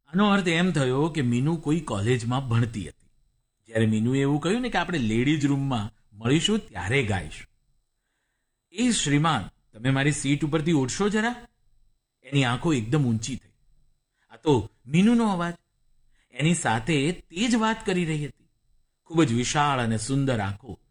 આનો અર્થ એમ થયો કે મીનુ કોઈ કોલેજમાં ભણતી હતી. જ્યારે મીનુએ એવું કહ્યું ને કે આપણે લેડીઝ રૂમમાં મળીશું ત્યારે ગાઈશું. એ શ્રીમાન, તમે મારી સીટ ઉપરથી ઉઠશો જરા. એની આંખો એકદમ ઊંચી થઈ. આ તો મીનુનો અવાજ. એની સાથે તે જ વાત કરી રહી હતી. ખૂબ જ વિશાળ અને સુંદર આંખો,